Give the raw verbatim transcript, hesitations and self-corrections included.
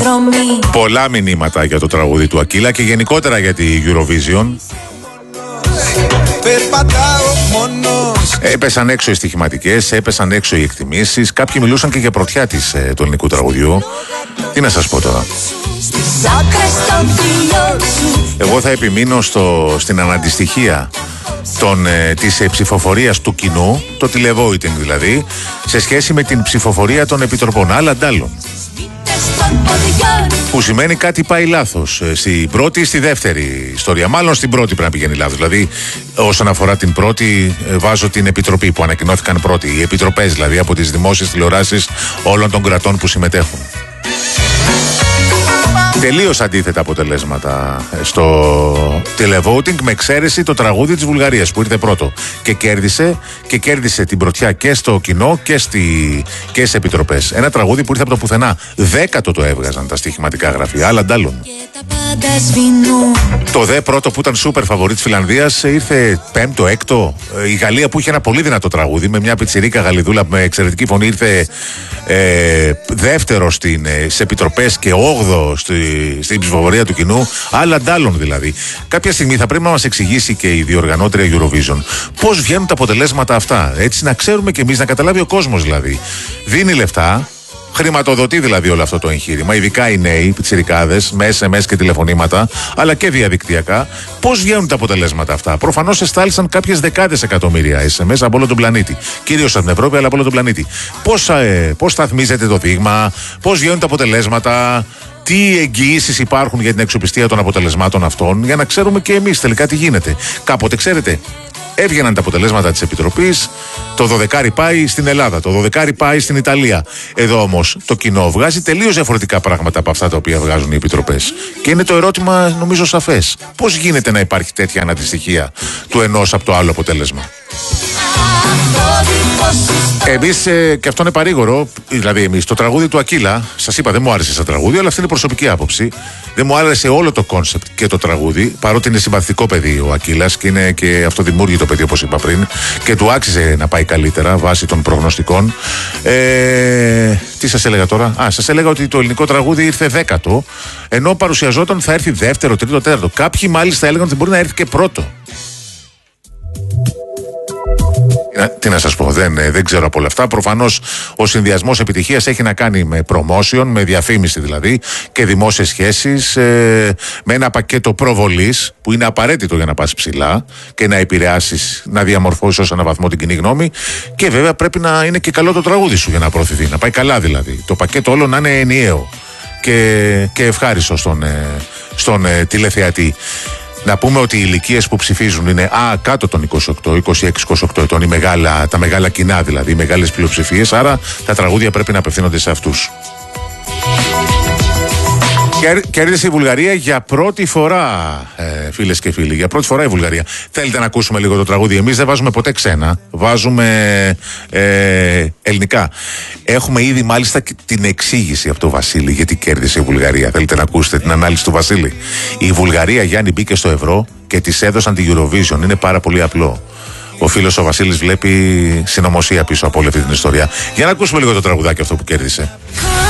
Πολλά μηνύματα για το τραγούδι του Ακύλα και γενικότερα για τη Eurovision. Έπεσαν έξω οι στοιχηματικές, έπεσαν έξω οι εκτιμήσεις. Κάποιοι μιλούσαν και για πρωτιά της ε, του ελληνικού τραγουδιού. Τι να σας πω τώρα. Εγώ θα επιμείνω στο, στην αναντιστοιχία των, ε, της ε, ψηφοφορίας του κοινού, το τηλεβόητινγκ δηλαδή, σε σχέση με την ψηφοφορία των επιτροπών. Άλλα αντάλλων. Που σημαίνει κάτι πάει λάθος στην πρώτη ή στη δεύτερη ιστορία. Μάλλον στην πρώτη πρέπει να πηγαίνει λάθος. Δηλαδή, όσον αφορά την πρώτη, βάζω την επιτροπή που ανακοινώθηκαν πρώτοι. Οι επιτροπές δηλαδή από τις δημόσιες τηλεοράσεις όλων των κρατών που συμμετέχουν. Τελείως αντίθετα αποτελέσματα στο televoting, με εξαίρεση το τραγούδι της Βουλγαρίας που ήρθε πρώτο και κέρδισε και κέρδισε την πρωτιά και στο κοινό και, στη, και στις επιτροπές. Ένα τραγούδι που ήρθε από το πουθενά. Δέκατο το έβγαζαν τα στοιχηματικά γραφεία, άλλα αντάλλων. Το δε πρώτο που ήταν σούπερ φαβορί της Φιλανδίας ήρθε πέμπτο, έκτο. Η Γαλλία που είχε ένα πολύ δυνατό τραγούδι με μια πιτσιρίκα Γαλλιδούλα με εξαιρετική φωνή ήρθε ε, δεύτερο στην, στις επιτροπές και όγδοο στη, στην ψηφοφορία του κοινού. Άλλα αντάλλων δηλαδή. Κάποια στιγμή θα πρέπει να μας εξηγήσει και η διοργανώτρια Eurovision πώς βγαίνουν τα αποτελέσματα αυτά. Έτσι να ξέρουμε και εμείς, να καταλάβει ο κόσμος δηλαδή. Δίνει λεφτά. Χρηματοδοτεί δηλαδή όλο αυτό το εγχείρημα, ειδικά οι νέοι, πιτσιρικάδες, με ες εμ ες και τηλεφωνήματα, αλλά και διαδικτυακά. Πώς βγαίνουν τα αποτελέσματα αυτά? Προφανώς εστάλησαν κάποιες δεκάδες εκατομμύρια ες εμ ες από όλο τον πλανήτη. Κυρίως από την Ευρώπη, αλλά από όλο τον πλανήτη. Πώς, ε, πώς σταθμίζεται το δείγμα, πώς βγαίνουν τα αποτελέσματα, τι εγγυήσεις υπάρχουν για την αξιοπιστία των αποτελεσμάτων αυτών, για να ξέρουμε και εμείς τελικά τι γίνεται. Κάποτε, ξέρετε, έβγαιναν τα αποτελέσματα της Επιτροπής, το δωδεκάρι πάει στην Ελλάδα, το δωδεκάρι πάει στην Ιταλία. Εδώ όμως το κοινό βγάζει τελείως διαφορετικά πράγματα από αυτά τα οποία βγάζουν οι Επιτροπές. Και είναι το ερώτημα νομίζω σαφές. Πώς γίνεται να υπάρχει τέτοια αναντιστοιχία του ενός από το άλλο αποτέλεσμα? Εμείς, ε, και αυτό είναι παρήγορο, δηλαδή εμείς, το τραγούδι του Ακύλα, σας είπα δεν μου άρεσε σαν τραγούδι, αλλά αυτή είναι προσωπική άποψη. Δεν μου άρεσε όλο το κόνσεπτ και το τραγούδι, παρότι είναι συμπαθητικό παιδί ο Ακύλας και είναι και αυτοδημιούργητο παιδί όπως είπα πριν και του άξιζε να πάει καλύτερα βάσει των προγνωστικών. Ε, τι σας έλεγα τώρα? Α, σας έλεγα ότι το ελληνικό τραγούδι ήρθε δέκατο, ενώ παρουσιαζόταν θα έρθει δεύτερο, τρίτο, τέταρτο. Κάποιοι μάλιστα έλεγαν ότι μπορεί να έρθει και πρώτο. Τι να σας πω, δεν, δεν ξέρω από όλα αυτά. Προφανώς ο συνδυασμός επιτυχίας έχει να κάνει με promotion, με διαφήμιση δηλαδή και δημόσιες σχέσεις, ε, με ένα πακέτο προβολής που είναι απαραίτητο για να πας ψηλά και να επηρεάσεις, να διαμορφώσεις ως ένα βαθμό την κοινή γνώμη, και βέβαια πρέπει να είναι και καλό το τραγούδι σου για να προωθηθεί, να πάει καλά δηλαδή. Το πακέτο όλο να είναι ενιαίο και, και ευχάριστο στον, στον ε, τηλεθεατή. Να πούμε ότι οι ηλικίες που ψηφίζουν είναι α, κάτω των είκοσι οκτώ, είκοσι έξι είκοσι οκτώ ετών, οι μεγάλα, τα μεγάλα κοινά δηλαδή, οι μεγάλες πλειοψηφίες, άρα τα τραγούδια πρέπει να απευθύνονται σε αυτούς. Κέρδισε η Βουλγαρία για πρώτη φορά, ε, φίλες και φίλοι. Για πρώτη φορά η Βουλγαρία. Θέλετε να ακούσουμε λίγο το τραγούδι? Εμείς δεν βάζουμε ποτέ ξένα. Βάζουμε ε, ελληνικά. Έχουμε ήδη μάλιστα την εξήγηση από τον Βασίλη γιατί κέρδισε η Βουλγαρία. Θέλετε να ακούσετε την ανάλυση του Βασίλη? Η Βουλγαρία, Γιάννη, μπήκε στο ευρώ και της έδωσαν τη Eurovision. Είναι πάρα πολύ απλό. Ο φίλος ο Βασίλης βλέπει συνωμοσία πίσω από όλη αυτή την ιστορία. Για να ακούσουμε λίγο το τραγουδάκι αυτό που κέρδισε.